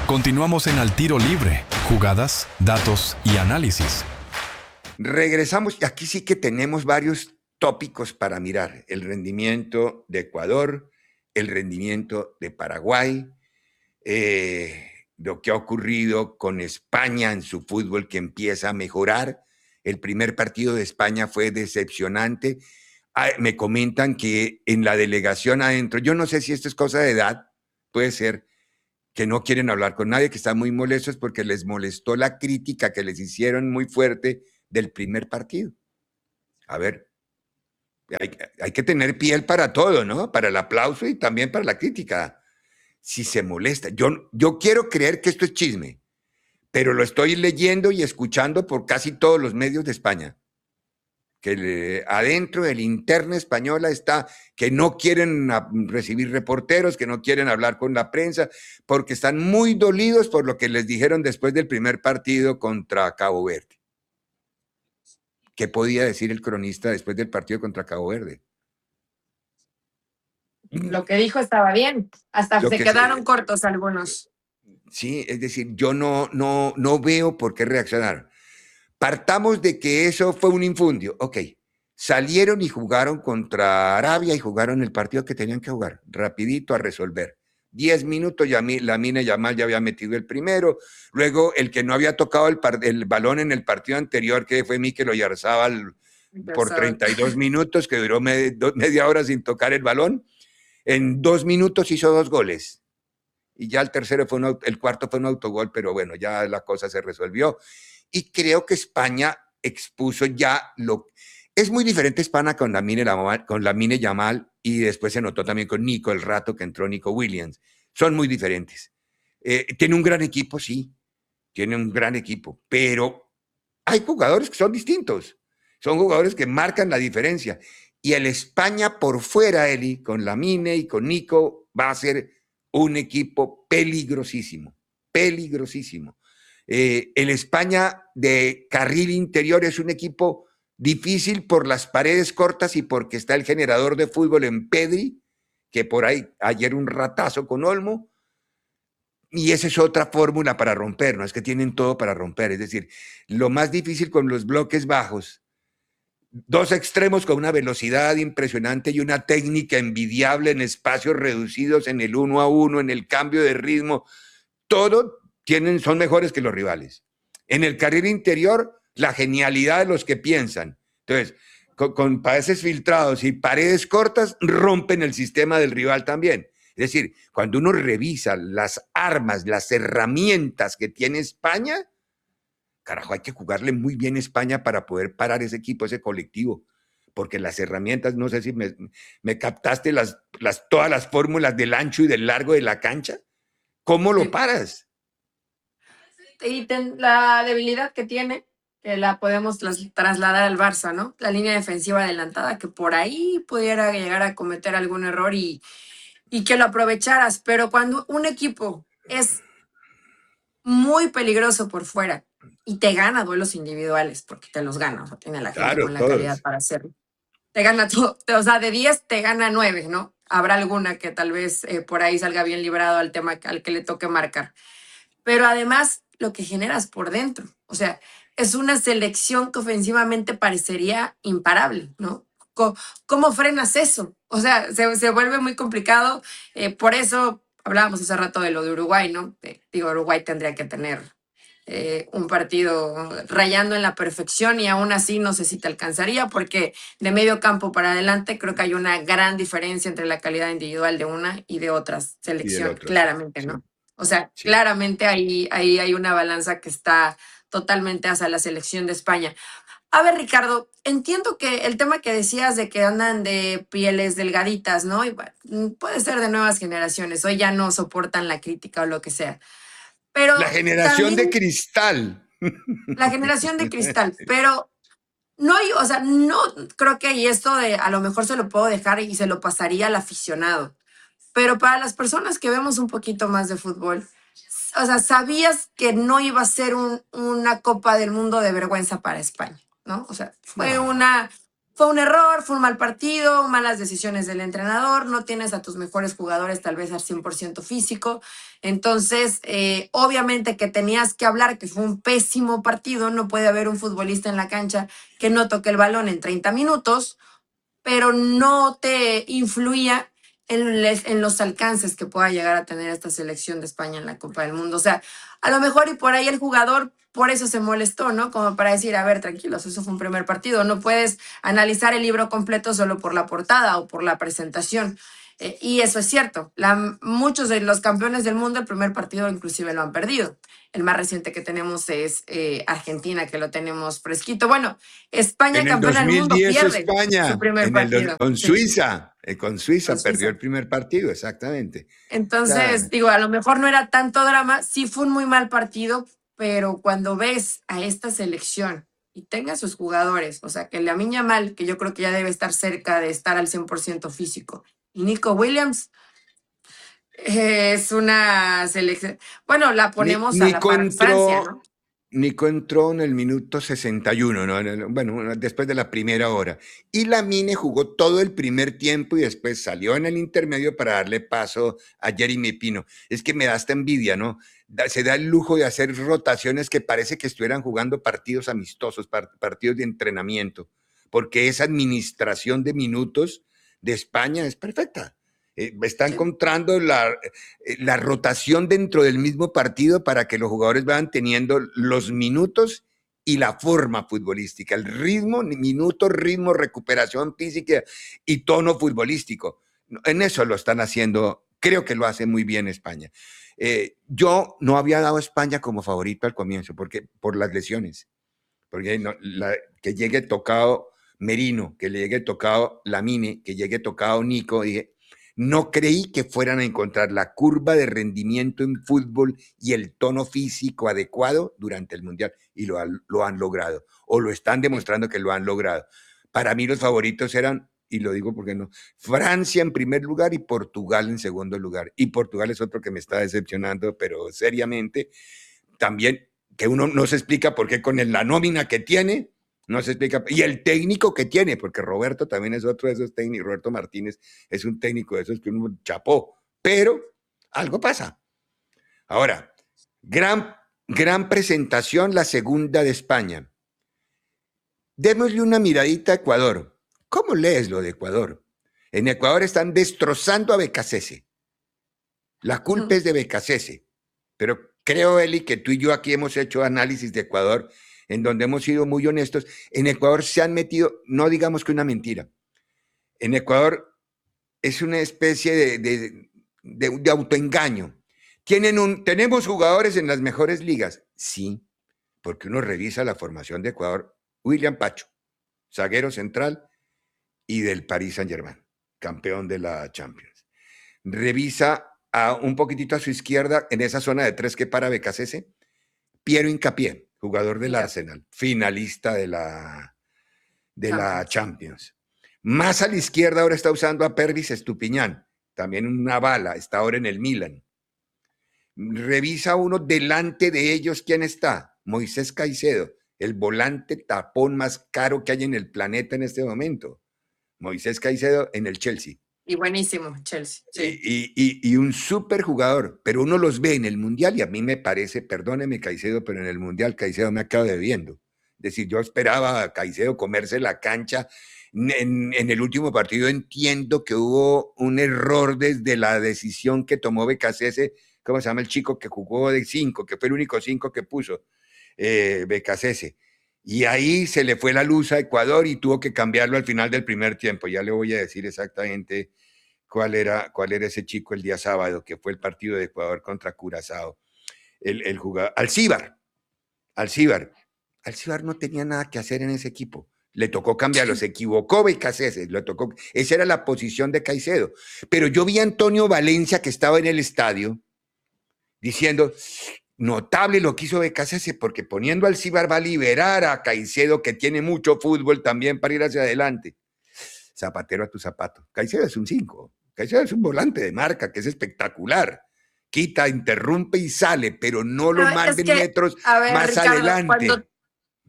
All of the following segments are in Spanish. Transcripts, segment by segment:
Continuamos en Al Tiro Libre, jugadas, datos y análisis. Regresamos y aquí sí que tenemos varios tópicos para mirar. El rendimiento de Ecuador, el rendimiento de Paraguay, lo que ha ocurrido con España en su fútbol que empieza a mejorar. El primer partido de España fue decepcionante. Me comentan que en la delegación adentro, yo no sé si esto es cosa de edad, puede ser, que no quieren hablar con nadie, que están muy molestos porque les molestó la crítica que les hicieron muy fuerte del primer partido. A ver, hay que tener piel para todo, ¿no? Para el aplauso y también para la crítica. Si se molesta, yo quiero creer que esto es chisme, pero lo estoy leyendo y escuchando por casi todos los medios de España. Que adentro de la interna española está que no quieren recibir reporteros, que no quieren hablar con la prensa, porque están muy dolidos por lo que les dijeron después del primer partido contra Cabo Verde. ¿Qué podía decir el cronista después del partido contra Cabo Verde? Lo que dijo estaba bien, hasta se quedaron cortos algunos. Sí, es decir, yo no veo por qué reaccionar. Partamos de que eso fue un infundio. Ok, salieron y jugaron contra Arabia y jugaron el partido que tenían que jugar, rapidito a resolver. 10 minutos, Lamine Yamal ya había metido el primero, luego el que no había tocado el balón en el partido anterior, que fue Mikel Oyarzábal por 32 minutos, que duró media hora sin tocar el balón, en 2 minutos hizo 2 goles. Y ya el cuarto fue un autogol, pero bueno, ya la cosa se resolvió. Y creo que España expuso ya Es muy diferente España con Lamine Yamal y después se notó también con Nico, el rato que entró Nico Williams. Son muy diferentes. Tiene un gran equipo, sí. Tiene un gran equipo. Pero hay jugadores que son distintos. Son jugadores que marcan la diferencia. Y el España por fuera, Eli, con Lamine y con Nico, va a ser un equipo peligrosísimo. Peligrosísimo. El España de carril interior es un equipo difícil por las paredes cortas y porque está el generador de fútbol en Pedri, que por ahí ayer un ratazo con Olmo, y esa es otra fórmula para romper, no es que tienen todo para romper, es decir, lo más difícil con los bloques bajos, 2 extremos con una velocidad impresionante y una técnica envidiable en espacios reducidos, en el 1 a 1, en el cambio de ritmo, todo son mejores que los rivales. En el carril interior, la genialidad de los que piensan. Entonces, con pases filtrados y paredes cortas, rompen el sistema del rival también. Es decir, cuando uno revisa las armas, las herramientas que tiene España, carajo, hay que jugarle muy bien a España para poder parar ese equipo, ese colectivo. Porque las herramientas, no sé si me captaste todas las fórmulas del ancho y del largo de la cancha. ¿Cómo lo paras? Y la debilidad que tiene, que la podemos trasladar al Barça, ¿no? La línea defensiva adelantada, que por ahí pudiera llegar a cometer algún error y que lo aprovecharas. Pero cuando un equipo es muy peligroso por fuera y te gana duelos individuales, porque te los gana, o sea, tiene la gente con la calidad para hacerlo. Te gana todo, o sea, de 10 te gana 9, ¿no? Habrá alguna que tal vez por ahí salga bien librado al tema al que le toque marcar. Pero además, lo que generas por dentro, o sea, es una selección que ofensivamente parecería imparable, ¿no? ¿Cómo frenas eso? O sea, se vuelve muy complicado. Por eso hablábamos hace rato de lo de Uruguay, ¿no? Uruguay tendría que tener un partido rayando en la perfección y aún así no sé si te alcanzaría porque de medio campo para adelante creo que hay una gran diferencia entre la calidad individual de una y de otras selecciones, claramente, ¿no? O sea, claramente ahí hay una balanza que está totalmente hacia la selección de España. A ver, Ricardo, entiendo que el tema que decías de que andan de pieles delgaditas, ¿no? Y bueno, puede ser de nuevas generaciones, hoy ya no soportan la crítica o lo que sea. Pero la generación de cristal. La generación de cristal, pero no hay, o sea, no creo que y esto de a lo mejor se lo puedo dejar y se lo pasaría al aficionado. Pero para las personas que vemos un poquito más de fútbol, o sea, sabías que no iba a ser una Copa del Mundo de vergüenza para España, ¿no? O sea, fue fue un error, fue un mal partido, malas decisiones del entrenador, no tienes a tus mejores jugadores tal vez al 100% físico. Entonces, obviamente que tenías que hablar que fue un pésimo partido, no puede haber un futbolista en la cancha que no toque el balón en 30 minutos, pero no te influía en los alcances que pueda llegar a tener esta selección de España en la Copa del Mundo. O sea, a lo mejor y por ahí el jugador por eso se molestó, ¿no? Como para decir, a ver, tranquilos, eso fue un primer partido, no puedes analizar el libro completo solo por la portada o por la presentación. Y eso es cierto, muchos de los campeones del mundo el primer partido inclusive lo han perdido. El más reciente que tenemos es Argentina, que lo tenemos fresquito. Bueno, España, En el campeona del mundo, 2010 pierde su España, primer partido. con Sí, Suiza, con Suiza con perdió Suiza. el primer partido, exactamente. O Entonces, sea, digo, a lo mejor no era tanto drama, sí fue un muy mal partido, pero cuando ves a esta selección y tenga sus jugadores, o sea, que Lamine Yamal, que yo creo que ya debe estar cerca de estar al 100% físico, y Nico Williams, es una selección, bueno, la ponemos a la Nico par Francia, entró, ¿no? Nico entró en el minuto 61, ¿no? Bueno, después de la primera hora. Y Lamine jugó todo el primer tiempo y después salió en el intermedio para darle paso a Jeremy Pino. Es que me da esta envidia, ¿no? Se da el lujo de hacer rotaciones que parece que estuvieran jugando partidos amistosos, partidos de entrenamiento, porque esa administración de minutos de España es perfecta. Está Sí. encontrando la rotación dentro del mismo partido para que los jugadores vayan teniendo los minutos y la forma futbolística, el ritmo, minutos, ritmo, recuperación física y tono futbolístico. En eso lo están haciendo, creo que lo hace muy bien España. Yo no había dado a España como favorito al comienzo, porque por las lesiones, porque que llegue tocado Merino, que le llegue tocado Lamine, que llegue tocado Nico, dije, no creí que fueran a encontrar la curva de rendimiento en fútbol y el tono físico adecuado durante el Mundial. Y lo han logrado, o lo están demostrando que lo han logrado. Para mí los favoritos eran, y lo digo porque no, Francia en primer lugar y Portugal en segundo lugar. Y Portugal es otro que me está decepcionando, pero seriamente. También que uno no se explica por qué con la nómina que tiene, no se explica. Y el técnico que tiene, porque Roberto también es otro de esos técnicos, Roberto Martínez es un técnico de esos que uno chapó, pero algo pasa. Ahora, gran presentación, la segunda de España. Démosle una miradita a Ecuador. ¿Cómo lees lo de Ecuador? En Ecuador están destrozando a Becasese. La culpa es de Becasese, pero creo, Eli, que tú y yo aquí hemos hecho análisis de Ecuador en donde hemos sido muy honestos. En Ecuador se han metido, no digamos que una mentira, en Ecuador es una especie de autoengaño. Tenemos jugadores en las mejores ligas, sí, porque uno revisa la formación de Ecuador. William Pacho, zaguero central y del Paris Saint-Germain, campeón de la Champions. Revisa un poquitito a su izquierda, en esa zona de tres que para Becasese, Piero Hincapié, jugador del Arsenal, finalista de la Champions. Más a la izquierda ahora está usando a Pervis Estupiñán, también una bala, está ahora en el Milan. Revisa uno delante de ellos, ¿quién está? Moisés Caicedo, el volante tapón más caro que hay en el planeta en este momento. Moisés Caicedo en el Chelsea. Y buenísimo, Chelsea. Sí. Y un súper jugador, pero uno los ve en el Mundial y a mí me parece, perdóneme Caicedo, pero en el Mundial Caicedo me acaba debiendo. Es decir, yo esperaba a Caicedo comerse la cancha. En el último partido entiendo que hubo un error desde la decisión que tomó Becasese, ¿cómo se llama el chico que jugó de 5, que fue el único 5 que puso? Becasese. Y ahí se le fue la luz a Ecuador y tuvo que cambiarlo al final del primer tiempo. Ya le voy a decir exactamente cuál era ese chico el día sábado, que fue el partido de Ecuador contra Curazao. El jugador, Alcíbar no tenía nada que hacer en ese equipo. Le tocó cambiarlo, se equivocó Becasese, esa era la posición de Caicedo. Pero yo vi a Antonio Valencia que estaba en el estadio diciendo, notable lo que hizo Becasese, porque poniendo a Alcíbar va a liberar a Caicedo, que tiene mucho fútbol también para ir hacia adelante. Zapatero a tu zapato. Caicedo es un 5. Caicedo es un volante de marca que es espectacular. Quita, interrumpe y sale, pero no lo manden metros a ver, más Ricardo, adelante.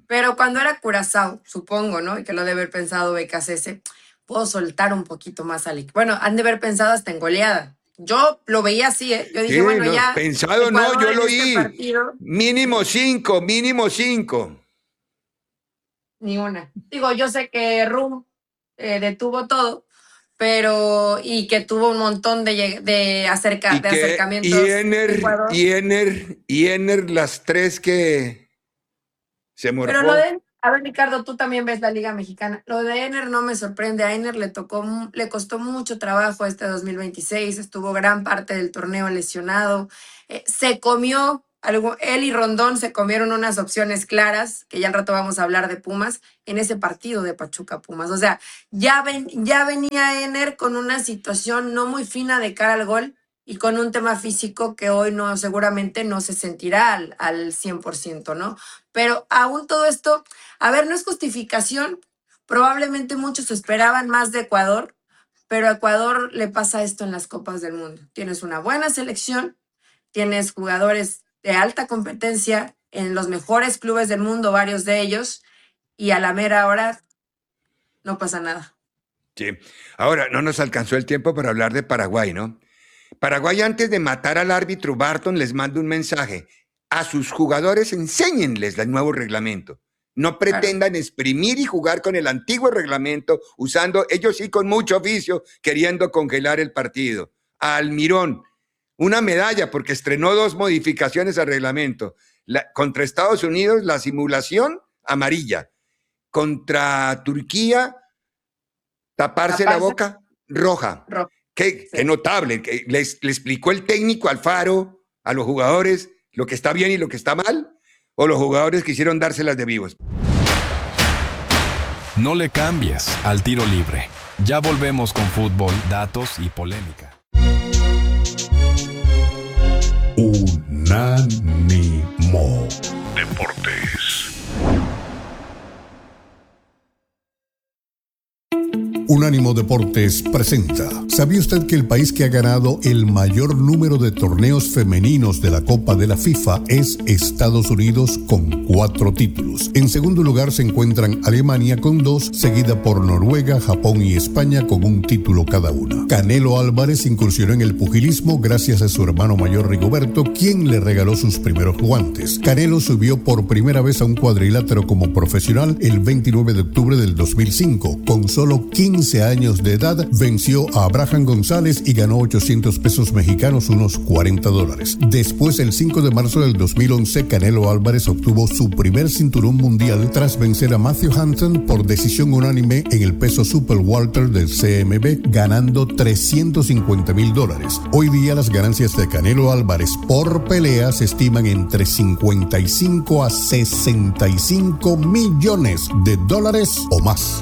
Pero cuando era Curazao, supongo, ¿no? Y que lo debe haber pensado BKCS, puedo soltar un poquito más al equipo. Bueno, han de haber pensado hasta en goleada. Yo lo veía así, ¿eh? Yo dije, Sí, bueno, no, ya. pensado no, Ecuador yo en lo este oí. partido, Mínimo 5, mínimo 5. ni una. Digo, yo sé que Rum detuvo todo, pero y que tuvo un montón de acercamientos Ecuador. Y Ener, las tres que se Pero morfó. a ver, Ricardo, tú también ves la Liga Mexicana. Lo de Ener no me sorprende. A Ener le costó mucho trabajo este 2026. Estuvo gran parte del torneo lesionado. Se comió, él y Rondón se comieron unas opciones claras, que ya al rato vamos a hablar de Pumas, en ese partido de Pachuca Pumas. O sea, ya venía Ener con una situación no muy fina de cara al gol y con un tema físico que hoy no, seguramente no se sentirá al 100%, ¿no? Pero aún todo esto, a ver, no es justificación. Probablemente muchos esperaban más de Ecuador, pero a Ecuador le pasa esto en las Copas del Mundo. Tienes una buena selección, tienes jugadores de alta competencia en los mejores clubes del mundo, varios de ellos, y a la mera hora no pasa nada. Sí. Ahora, no nos alcanzó el tiempo para hablar de Paraguay, ¿no? Paraguay, antes de matar al árbitro Barton, les manda un mensaje. A sus jugadores enséñenles el nuevo reglamento. No pretendan exprimir y jugar con el antiguo reglamento, usando, ellos sí con mucho oficio, queriendo congelar el partido. A Almirón, una medalla porque estrenó 2 modificaciones al reglamento. Contra Estados Unidos, la simulación amarilla. Contra Turquía, taparse la boca roja. Qué notable. Le explicó el técnico Alfaro a los jugadores lo que está bien y lo que está mal, o los jugadores quisieron dárselas de vivos. No le cambies al tiro libre. Ya volvemos con fútbol, datos y polémica. Unánimo Deportes. Unánimo Deportes presenta. ¿Sabía usted que el país que ha ganado el mayor número de torneos femeninos de la Copa de la FIFA es Estados Unidos con 4 títulos? En segundo lugar se encuentran Alemania con 2, seguida por Noruega, Japón y España con 1 título cada una. Canelo Álvarez incursionó en el pugilismo gracias a su hermano mayor Rigoberto, quien le regaló sus primeros guantes. Canelo subió por primera vez a un cuadrilátero como profesional el 29 de octubre del 2005. Con solo 15 años de edad, venció a Abraham González y ganó 800 pesos mexicanos, unos $40. Después, el 5 de marzo del 2011, Canelo Álvarez obtuvo su primer cinturón mundial tras vencer a Matthew Hampton por decisión unánime en el peso super welter del CMB, ganando $350,000. Hoy día, las ganancias de Canelo Álvarez por pelea se estiman entre 55 a 65 millones de dólares o más.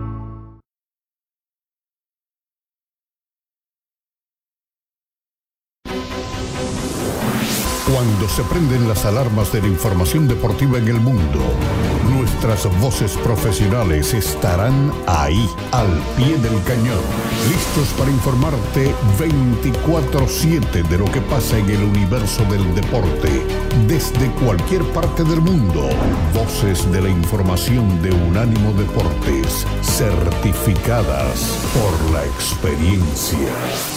Cuando se prenden las alarmas de la información deportiva en el mundo, nuestras voces profesionales estarán ahí, al pie del cañón, listos para informarte 24/7 de lo que pasa en el universo del deporte, desde cualquier parte del mundo. Voces de la información de Unánimo Deportes, certificadas por la experiencia.